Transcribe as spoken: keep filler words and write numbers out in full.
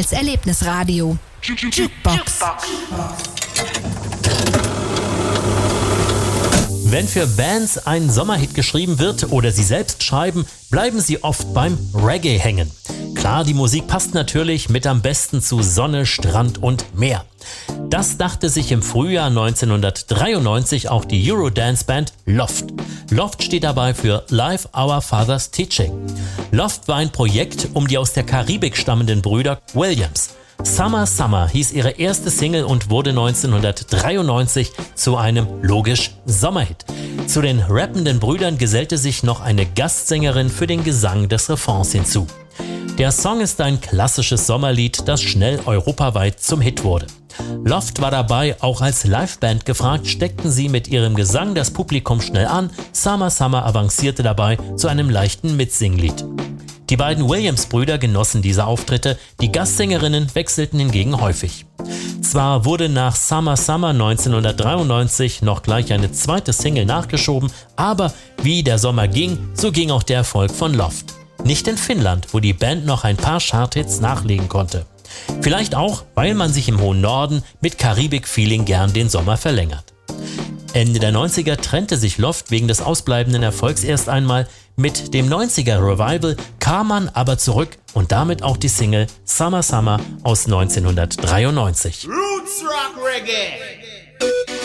als Erlebnisradio. Jukebox. Wenn für Bands ein Sommerhit geschrieben wird oder sie selbst schreiben, bleiben sie oft beim Reggae hängen. Klar, die Musik passt natürlich mit am besten zu Sonne, Strand und Meer. Das dachte sich im Frühjahr neunzehnhundertdreiundneunzig auch die Eurodance-Band Loft. Loft steht dabei für Live Our Father's Teaching. Loft war ein Projekt um die aus der Karibik stammenden Brüder Williams. Summer Summer hieß ihre erste Single und wurde neunzehnhundertdreiundneunzig zu einem logisch Sommerhit. Zu den rappenden Brüdern gesellte sich noch eine Gastsängerin für den Gesang des Refrains hinzu. Der Song ist ein klassisches Sommerlied, das schnell europaweit zum Hit wurde. Loft war dabei auch als Liveband gefragt, steckten sie mit ihrem Gesang das Publikum schnell an. Summer Summer avancierte dabei zu einem leichten Mitsinglied. Die beiden Williams-Brüder genossen diese Auftritte, die Gastsängerinnen wechselten hingegen häufig. Zwar wurde nach Summer Summer neunzehnhundertdreiundneunzig noch gleich eine zweite Single nachgeschoben, aber wie der Sommer ging, so ging auch der Erfolg von Loft. Nicht in Finnland, wo die Band noch ein paar Charthits nachlegen konnte. Vielleicht auch, weil man sich im hohen Norden mit Karibik-Feeling gern den Sommer verlängert. Ende der neunziger trennte sich Loft wegen des ausbleibenden Erfolgs erst einmal. Mit dem neunziger-Revival kam man aber zurück und damit auch die Single Summer Summer aus neunzehnhundertdreiundneunzig. Roots Rock Reggae.